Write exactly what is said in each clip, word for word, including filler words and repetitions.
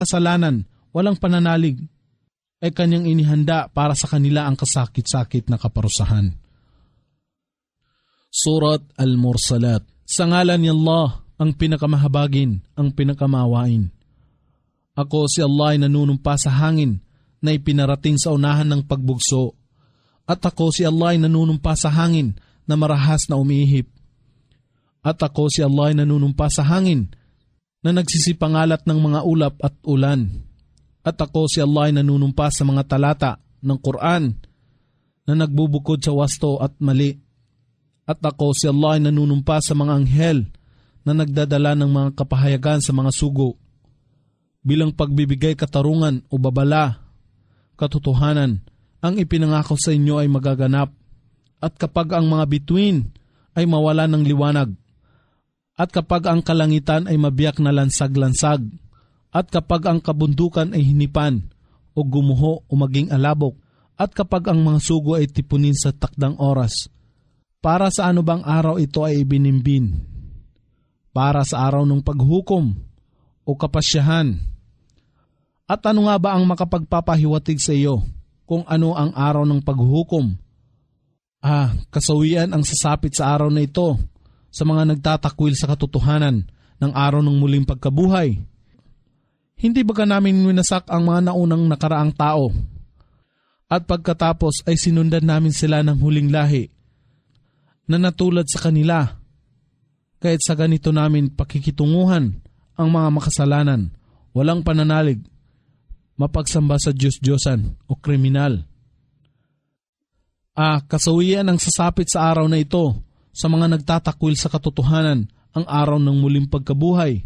kasalanan, walang pananalig, ay kanyang inihanda para sa kanila ang kasakit-sakit na kaparusahan. Surat Al-Mursalat. Sa ngalan ni Allah, ang pinakamahabagin, ang pinakamawain. Ako si Allah ay nanunumpa sa hangin na ipinarating sa unahan ng pagbugso. At ako si Allah ay nanunumpa sa hangin na marahas na umiihip. At ako si Allah ay nanunumpa sa hangin na nagsisipangalat ng mga ulap at ulan. At ako si Allah ay nanunumpa sa mga talata ng Quran na nagbubukod sa wasto at mali. At ako si Allah ay nanunumpa sa mga anghel na nagdadala ng mga kapahayagan sa mga sugo bilang pagbibigay katarungan o babala. Katotohanan, ang ipinangako sa inyo ay magaganap. At kapag ang mga bituin ay mawala ng liwanag, at kapag ang kalangitan ay mabiyak na lansag-lansag, at kapag ang kabundukan ay hinipan o gumuho o maging alabok, at kapag ang mga sugo ay tipunin sa takdang oras, para sa ano bang araw ito ay ibinimbin? Para sa araw ng paghukom o kapasyahan. At ano nga ba ang makapagpapahiwatig sa iyo kung ano ang araw ng paghukom? Ah, kasawian ang sasapit sa araw na ito sa mga nagtatakwil sa katotohanan ng araw ng muling pagkabuhay. Hindi ba ka namin winasak ang mga naunang nakaraang tao? At pagkatapos ay sinundan namin sila ng huling lahi na natulad sa kanila. Kahit sa ganito namin pakikitunguhan ang mga makasalanan, walang pananalig, mapagsamba sa Diyos-Diyosan o kriminal. Ah, kasawian ang sasapit sa araw na ito sa mga nagtatakwil sa katotohanan, ang araw ng muling pagkabuhay.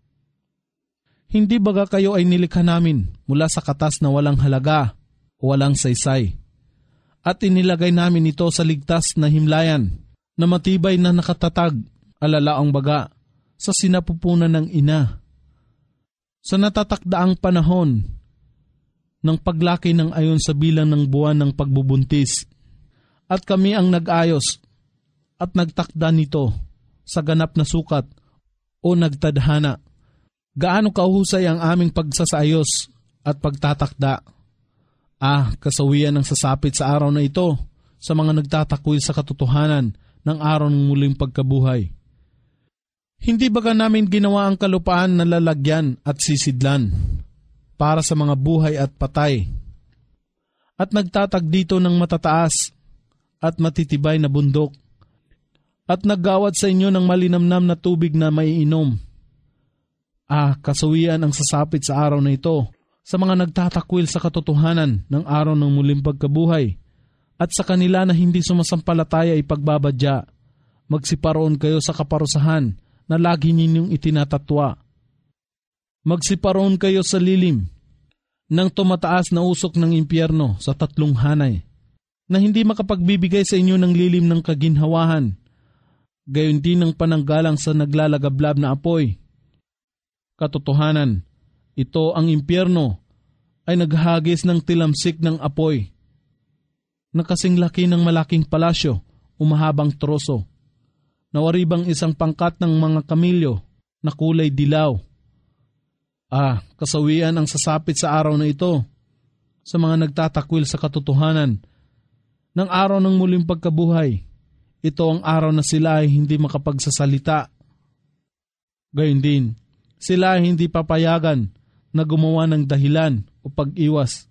Hindi baga kayo ay nilikha namin mula sa katas na walang halaga o walang saysay, at inilagay namin ito sa ligtas na himlayan na matibay na nakatatag, alalaang baga, sa sinapupunan ng ina. Sa natatakdaang panahon ng paglaki ng ayon sa bilang ng buwan ng pagbubuntis, at kami ang nag-ayos at nagtakda nito sa ganap na sukat o nagtadhana. Gaano kahusay ang aming pagsasaayos at pagtatakda. Ah, kasawian ang sasapit sa araw na ito sa mga nagtatakwil sa katotohanan ng araw ng muling pagkabuhay. Hindi baga namin ginawa ang kalupaan na lalagyan at sisidlan para sa mga buhay at patay, at nagtatag dito ng matataas at matitibay na bundok, at naggawad sa inyo ng malinamnam na tubig na maiinom. Ah, kasawian ang sasapit sa araw na ito sa mga nagtatakwil sa katotohanan ng araw ng muling pagkabuhay, at sa kanila na hindi sumasampalataya ipagbabadya. Magsiparoon kayo sa kaparusahan na lagi ninyong itinatatwa. Magsiparoon kayo sa lilim ng tumataas na usok ng impyerno sa tatlong hanay, na hindi makapagbibigay sa inyo ng lilim ng kaginhawahan, gayon din ng pananggalang sa naglalagablab na apoy. Katotohanan, ito ang impyerno ay naghagis ng tilamsik ng apoy, na kasing laki ng malaking palasyo o mahabang troso, nawaribang isang pangkat ng mga kamilyo na kulay dilaw. Ah, kasawian ang sasapit sa araw na ito sa mga nagtatakwil sa katotohanan ng araw ng muling pagkabuhay. Ito ang araw na sila ay hindi makapagsasalita. Gayon din, sila ay hindi papayagan na gumawa ng dahilan o pag-iwas.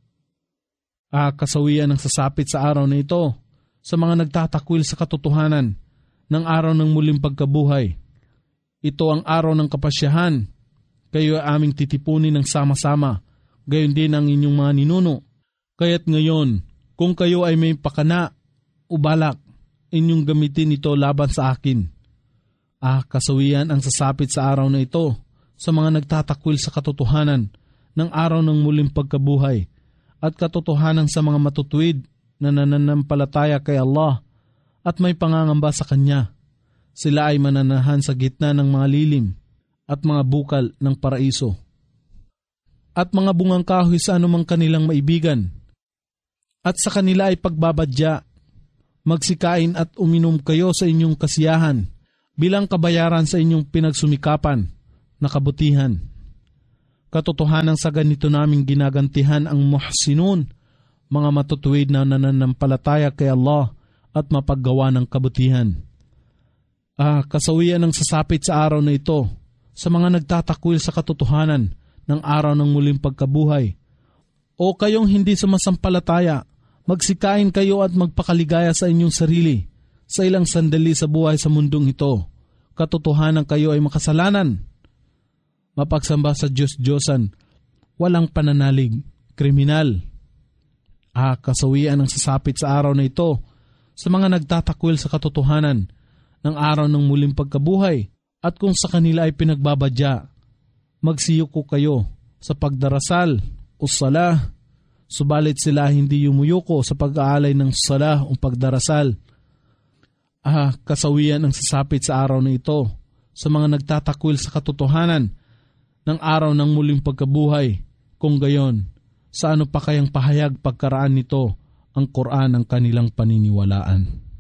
Ah, kasawian ang sasapit sa araw na ito sa mga nagtatakwil sa katotohanan ng araw ng muling pagkabuhay. Ito ang araw ng kapasyahan. Kayo ay aming titipunin ng sama-sama, gayon din ang inyong mga ninuno. Kaya't ngayon, kung kayo ay may pakana o balak, inyong gamitin ito laban sa akin. Ah, kasawian ang sasapit sa araw na ito sa mga nagtatakwil sa katotohanan ng araw ng muling pagkabuhay, at katotohanan sa mga matutuwid na nananampalataya kay Allah at may pangangamba sa Kanya. Sila ay mananahan sa gitna ng mga lilim at mga bukal ng paraiso, at mga bungang kahoy sa anumang kanilang maibigan. At sa kanila ay pagbabadya. Magsikain at uminom kayo sa inyong kasiyahan bilang kabayaran sa inyong pinagsumikapan na kabutihan. Katotohanan sa ganito naming ginagantihan ang muhsinun, mga matutuwid na nananampalataya kay Allah at mapaggawa ng kabutihan. Ah, kasawian ng sasapit sa araw na ito sa mga nagtatakwil sa katotohanan ng araw ng muling pagkabuhay. O kayong hindi sumasampalataya, magsikain kayo at magpakaligaya sa inyong sarili sa ilang sandali sa buhay sa mundong ito. Katotohanan kayo ay makasalanan. Mapagsamba sa Diyos-Diyosan, walang pananalig, kriminal. Ah, kasawian ng sasapit sa araw na ito sa mga nagtatakwil sa katotohanan ng araw ng muling pagkabuhay at kung sa kanila ay pinagbabadya, magsiyuko kayo sa pagdarasal o salah, subalit sila hindi yumuyuko sa pag-aalay ng salah o pagdarasal. Ah, kasawian ang sasapit sa araw na ito sa mga nagtatakwil sa katotohanan ng araw ng muling pagkabuhay. Kung gayon, sa ano pa kayang pahayag pagkaraan nito ang Quran ang kanilang paniniwalaan?